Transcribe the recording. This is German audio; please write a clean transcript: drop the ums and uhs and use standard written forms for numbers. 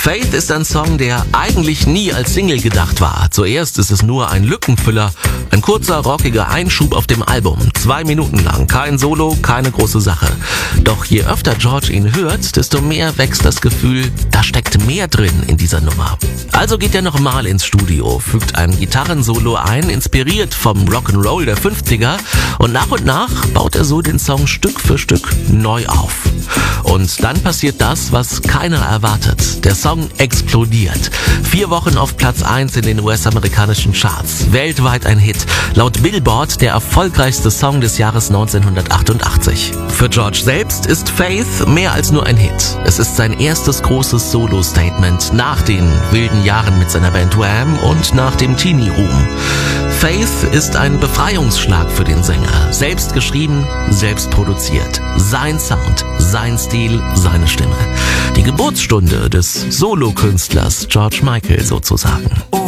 Faith ist ein Song, der eigentlich nie als Single gedacht war. Zuerst ist es nur ein Lückenfüller, ein kurzer, rockiger Einschub auf dem Album. 2 Minuten lang, kein Solo, keine große Sache. Doch je öfter George ihn hört, desto mehr wächst das Gefühl, da steckt mehr drin in dieser Nummer. Also geht er nochmal ins Studio, fügt ein Gitarrensolo ein, inspiriert vom Rock'n'Roll der 50er und nach baut er so den Song Stück für Stück neu auf. Und dann passiert das, was keiner erwartet. Der Song explodiert. 4 Wochen auf Platz 1 in den US-amerikanischen Charts. Weltweit ein Hit. Laut Billboard der erfolgreichste Song des Jahres 1988. Für George selbst ist Faith mehr als nur ein Hit. Es ist sein erstes großes Solo-Statement nach den wilden Jahren mit seiner Band Wham und nach dem Teenie-Ruhm. Faith ist ein Befreiungsschlag für den Sänger. Selbst geschrieben, selbst produziert. Sein Sound, sein Stil, seine Stimme. Die Geburtsstunde des Solokünstlers George Michael sozusagen.